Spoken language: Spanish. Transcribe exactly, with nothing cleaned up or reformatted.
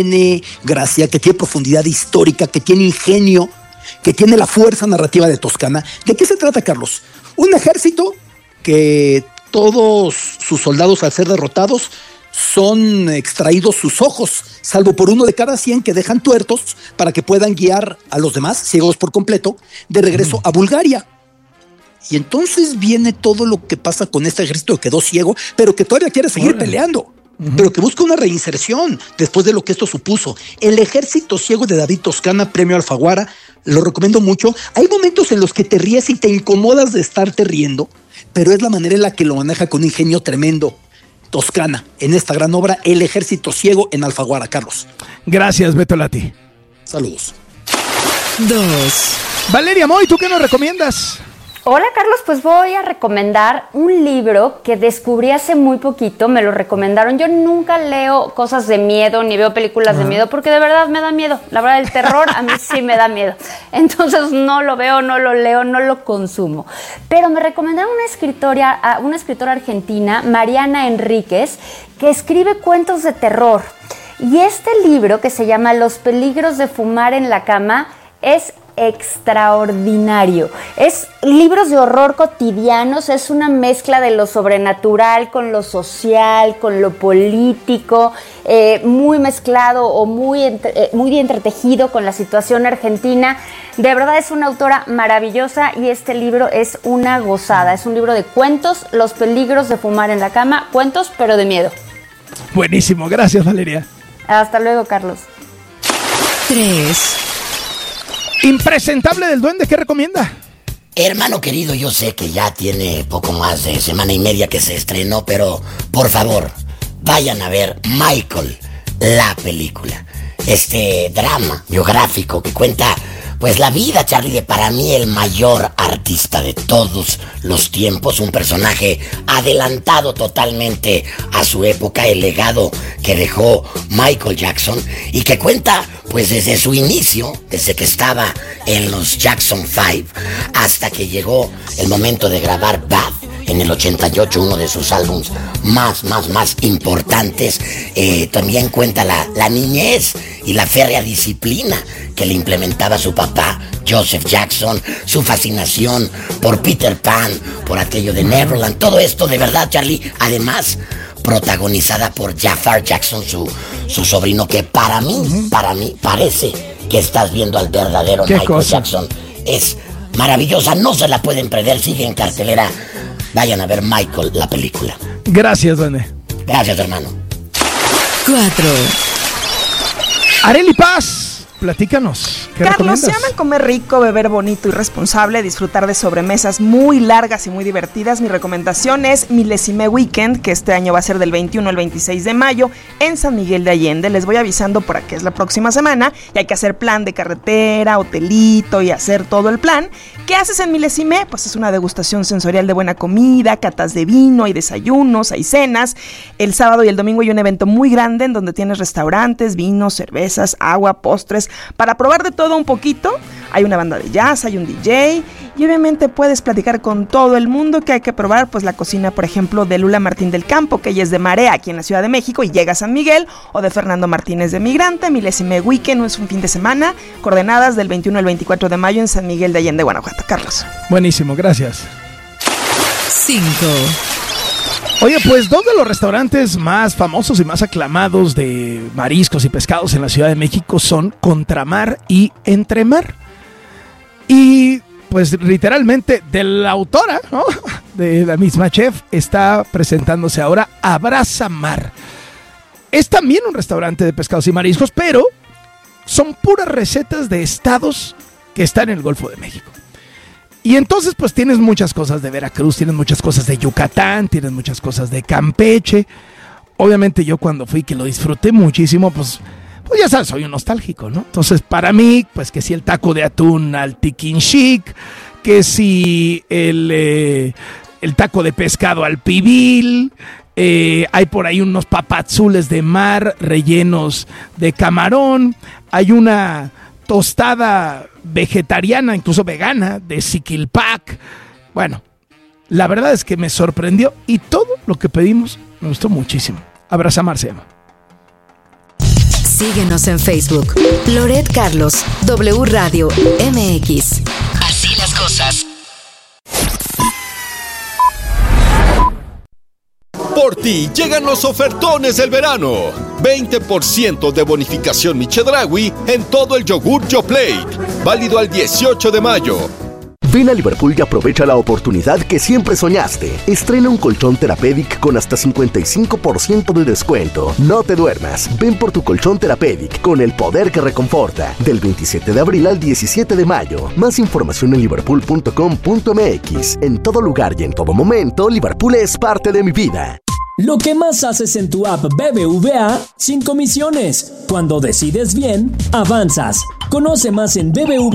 tiene gracia, que tiene profundidad histórica, que tiene ingenio, que tiene la fuerza narrativa de Toscana. ¿De qué se trata, Carlos? Un ejército que todos sus soldados, al ser derrotados, son extraídos sus ojos, salvo por uno de cada cien que dejan tuertos para que puedan guiar a los demás, ciegos por completo, de regreso a Bulgaria. Y entonces viene todo lo que pasa con este ejército que quedó ciego, pero que todavía quiere seguir Órale. peleando, uh-huh. pero que busca una reinserción después de lo que esto supuso. El ejército ciego de David Toscana, premio Alfaguara, lo recomiendo mucho. Hay momentos en los que te ríes y te incomodas de estarte riendo, pero es la manera en la que lo maneja con un ingenio tremendo. Toscana, en esta gran obra, El ejército ciego en Alfaguara, Carlos. Gracias, Beto Lati. Saludos. Dos. Valeria Moy, ¿tú qué nos recomiendas? Hola, Carlos, pues voy a recomendar un libro que descubrí hace muy poquito, me lo recomendaron. Yo nunca leo cosas de miedo ni veo películas uh-huh. de miedo porque de verdad me da miedo. La verdad, el terror a mí sí me da miedo. Entonces no lo veo, no lo leo, no lo consumo. Pero me recomendaron una escritora, una escritora argentina, Mariana Enríquez, que escribe cuentos de terror. Y este libro, que se llama Los peligros de fumar en la cama, es extraordinario. Es libros de horror cotidianos, es una mezcla de lo sobrenatural con lo social, con lo político, eh, muy mezclado o muy, entre, eh, muy entretejido con la situación argentina. De verdad es una autora maravillosa y este libro es una gozada. Es un libro de cuentos, Los peligros de fumar en la cama, cuentos pero de miedo. Buenísimo, gracias, Valeria. Hasta luego, Carlos. Tres. Impresentable del Duende, ¿qué recomienda? Hermano querido, yo sé que ya tiene poco más de semana y media que se estrenó, pero por favor, vayan a ver Michael, la película. Este drama biográfico que cuenta pues la vida, Charlie, de para mí el mayor artista de todos los tiempos, un personaje adelantado totalmente a su época, el legado que dejó Michael Jackson y que cuenta pues desde su inicio, desde que estaba en los Jackson Five hasta que llegó el momento de grabar Bad en el ochenta y ocho, uno de sus álbumes más, más, más importantes. Eh, también cuenta la, la niñez y la férrea disciplina que le implementaba su papá, Joseph Jackson, su fascinación por Peter Pan, por aquello de Neverland, todo esto de verdad, Charlie, además protagonizada por Jafar Jackson, su, su sobrino, que para mí, uh-huh. para mí, parece que estás viendo al verdadero Michael cosa? Jackson. Es maravillosa, no se la pueden perder, sigue en cartelera. Vayan a ver Michael, la película. Gracias, Duende. Gracias, hermano. Cuatro. Arely Paz, platícanos. ¿Qué Carlos, recomiendas? se llaman comer rico, beber bonito y responsable, disfrutar de sobremesas muy largas y muy divertidas. Mi recomendación es Milésime Weekend, que este año va a ser del veintiuno al veintiséis de mayo en San Miguel de Allende. Les voy avisando por aquí es la próxima semana y hay que hacer plan de carretera, hotelito y hacer todo el plan. ¿Qué haces en Milésime? Pues es una degustación sensorial de buena comida, catas de vino, hay desayunos, hay cenas. El sábado y el domingo hay un evento muy grande en donde tienes restaurantes, vinos, cervezas, agua, postres, para probar de todo un poquito. Hay una banda de jazz, hay un D J y obviamente puedes platicar con todo el mundo. Que hay que probar pues la cocina, por ejemplo, de Lula Martín del Campo, que ella es de Marea, aquí en la Ciudad de México, y llega a San Miguel, o de Fernando Martínez de Migrante. Milésime Weekend es un fin de semana, coordenadas del veintiuno al veinticuatro de mayo en San Miguel de Allende, Guanajuato. Carlos. Buenísimo, gracias. Cinco. Oye, pues dos de los restaurantes más famosos y más aclamados de mariscos y pescados en la Ciudad de México son Contramar y Entremar. Y pues literalmente de la autora, ¿no?, de la misma chef, está presentándose ahora Abraza Mar. Es también un restaurante de pescados y mariscos, pero son puras recetas de estados que están en el Golfo de México. Y entonces pues tienes muchas cosas de Veracruz, tienes muchas cosas de Yucatán, tienes muchas cosas de Campeche. Obviamente yo cuando fui, que lo disfruté muchísimo, pues, pues ya sabes, soy un nostálgico, ¿no? Entonces para mí, pues que si el taco de atún al tiquín chic, que si el, eh, el taco de pescado al pibil, eh, hay por ahí unos papazules de mar rellenos de camarón, hay una tostada vegetariana, incluso vegana, de Siquilpac. Bueno, la verdad es que me sorprendió y todo lo que pedimos me gustó muchísimo. Abraza Mar se llama. Síguenos en Facebook. Loret Carlos, W Radio M X. Así las cosas. Por ti llegan los ofertones del verano. veinte por ciento de bonificación Chedraui en todo el yogur Yoplait. Válido al dieciocho de mayo. Ven a Liverpool y aprovecha la oportunidad que siempre soñaste. Estrena un colchón Therapeutic con hasta cincuenta y cinco por ciento de descuento. No te duermas. Ven por tu colchón Therapeutic con el poder que reconforta. Del veintisiete de abril al diecisiete de mayo. Más información en liverpool punto com punto m x. En todo lugar y en todo momento, Liverpool es parte de mi vida. Lo que más haces en tu app B B V A sin comisiones. Cuando decides bien, avanzas. Conoce más en B B V A.